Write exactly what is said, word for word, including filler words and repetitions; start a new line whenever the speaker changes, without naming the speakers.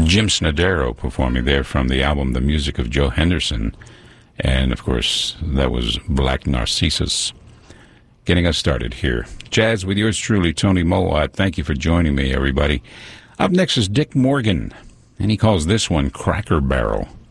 Jim Snodero performing there from the album The Music of Joe Henderson. And, of course, that was Black Narcissus. Getting us started here. Jazz with yours truly, Tony Mowat. Thank you for joining me, everybody. Up next is Dick Morgan, and he calls this one Cracker Barrel.